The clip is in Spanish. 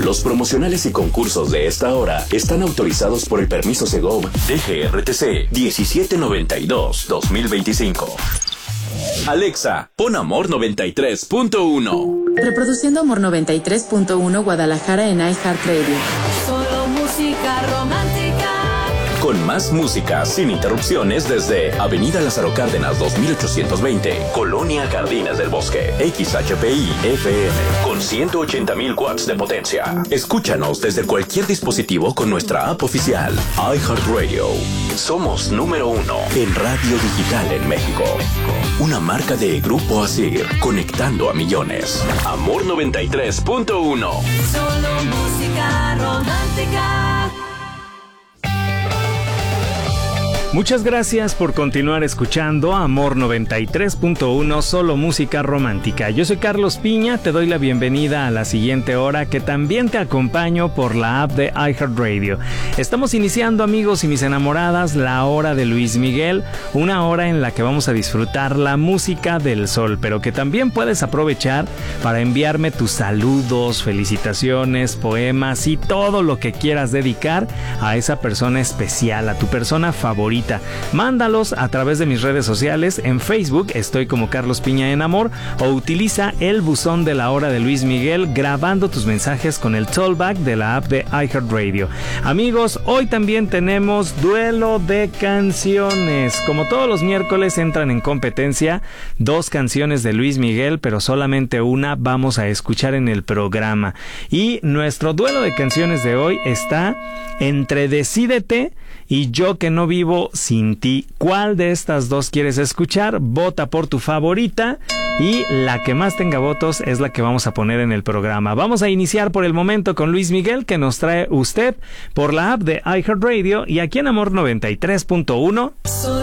Los promocionales y concursos de esta hora están autorizados por el permiso Segov DGRTC 1792-2025. Alexa, pon Amor 93.1. Reproduciendo Amor 93.1 Guadalajara en iHeartRadio. Solo música romántica. Con más música sin interrupciones desde Avenida Lázaro Cárdenas 2820, Colonia Jardines del Bosque. XHPI FM con 180,000 watts de potencia. Escúchanos desde cualquier dispositivo con nuestra app oficial iHeartRadio. Somos número 1 en radio digital en México. Una marca de Grupo Asir, conectando a millones. Amor 93.1. Solo música romántica. Muchas gracias por continuar escuchando Amor 93.1, solo música romántica. Yo soy Carlos Piña, te doy la bienvenida a la siguiente hora, que también te acompaño por la app de iHeartRadio. Estamos iniciando, amigos y mis enamoradas, la hora de Luis Miguel, una hora en la que vamos a disfrutar la música del sol, pero que también puedes aprovechar para enviarme tus saludos, felicitaciones, poemas y todo lo que quieras dedicar a esa persona especial, a tu persona favorita. Mándalos a través de mis redes sociales. En Facebook estoy como Carlos Piña en Amor, o utiliza el buzón de la hora de Luis Miguel grabando tus mensajes con el tollback de la app de iHeartRadio. Amigos, hoy también tenemos duelo de canciones. Como todos los miércoles entran en competencia 2 canciones de Luis Miguel, pero solamente una vamos a escuchar en el programa. Y nuestro duelo de canciones de hoy está entre Decídete y Yo que no vivo sin ti. ¿Cuál de estas dos quieres escuchar? Vota por tu favorita y la que más tenga votos es la que vamos a poner en el programa. Vamos a iniciar por el momento con Luis Miguel, que nos trae usted por la app de iHeartRadio y aquí en Amor 93.1.